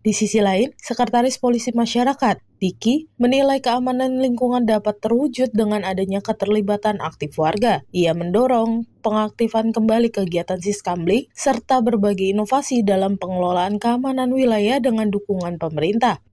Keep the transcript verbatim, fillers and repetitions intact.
Di sisi lain, Sekretaris Polisi Masyarakat, Diki, menilai keamanan lingkungan dapat terwujud dengan adanya keterlibatan aktif warga. Ia mendorong pengaktifan kembali kegiatan Siskamling serta berbagai inovasi dalam pengelolaan keamanan wilayah dengan dukungan pemerintah.